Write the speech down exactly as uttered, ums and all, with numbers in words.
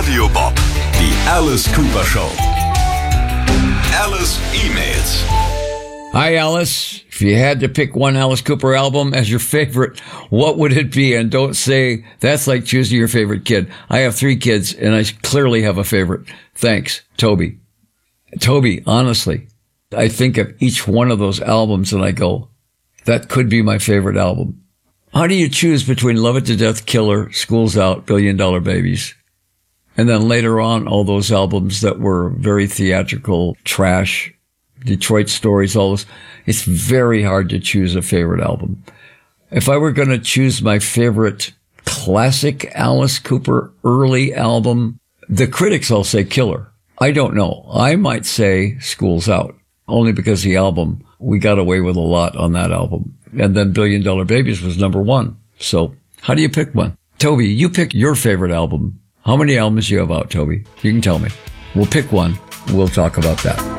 Radio Bob, die Alice Cooper Show. Alice E-Mails. Hi, Alice. If you had to pick one Alice Cooper album as your favorite, what would it be? And don't say that's like choosing your favorite kid. I have three kids, and I clearly have a favorite. Thanks, Toby. Toby, honestly, I think of each one of those albums, and I go, that could be my favorite album. How do you choose between Love It to Death, Killer, School's Out, Billion Dollar Babies? And then later on, all those albums that were very theatrical, trash, Detroit Stories, all those. It's very hard to choose a favorite album. If I were going to choose my favorite classic Alice Cooper early album, the critics all say Killer. I don't know. I might say School's Out, only because the album, we got away with a lot on that album. And then Billion Dollar Babies was number one. So how do you pick one? Toby, you pick your favorite album. How many albums do you have out, Toby? You can tell me. We'll pick one. We'll talk about that.